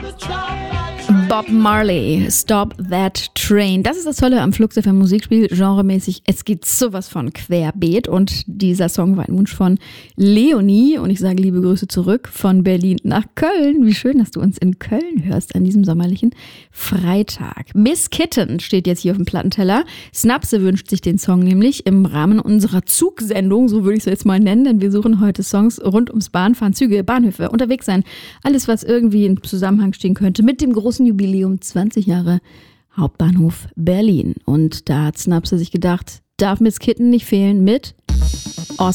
Bob Marley, Stop That Train. Das ist das Tolle am Flux FM Musikspiel, genremäßig. Es geht sowas von querbeet und dieser Song war ein Wunsch von Leonie und ich sage liebe Grüße zurück von Berlin nach Köln. Wie schön, dass du uns in Köln hörst an diesem sommerlichen Freitag. Miss Kitten steht jetzt hier auf dem Plattenteller. Snapse wünscht sich den Song nämlich im Rahmen unserer Zugsendung, so würde ich es jetzt mal nennen, denn wir suchen heute Songs rund ums Bahnfahren, Züge, Bahnhöfe, unterwegs sein. Alles, was irgendwie in Zusammenhang stehen könnte mit dem großen Jubiläum 20 Jahre Hauptbahnhof Berlin. Und da hat Snapse sich gedacht, darf Miss Kitten nicht fehlen mit